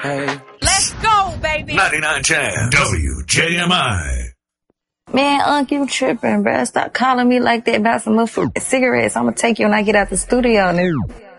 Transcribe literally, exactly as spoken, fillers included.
Hey. Let's go, baby. ninety-nine Jam. W J M I. Man, Unc, you tripping, bruh. Stop calling me like that about some motherfucking cigarettes. I'm gonna take you when I get out the studio now.